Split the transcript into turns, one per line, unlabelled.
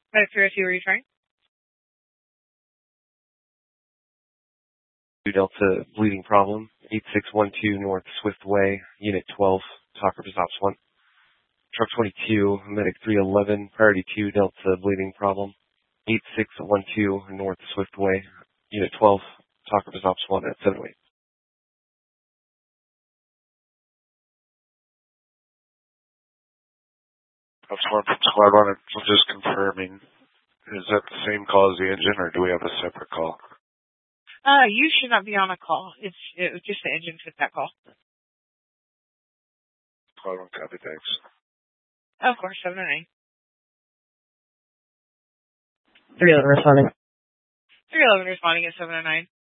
302, were you trying?
Delta bleeding problem, 8612 North Swift Way, Unit 12, talk represents Ops 1. Truck 22, Medic 311, Priority 2, Delta bleeding problem, 8612 North Swift Way, Unit 12, talk represents Ops 1 at 708.
Ops 1 from Squad 1, I'm just confirming. Is that the same call as the engine, or do we have a separate call?
You should not be on a call. It was just the engine took that call.
Squad 1, copy, thanks.
Of course, 709.
311 responding.
311 responding at 709.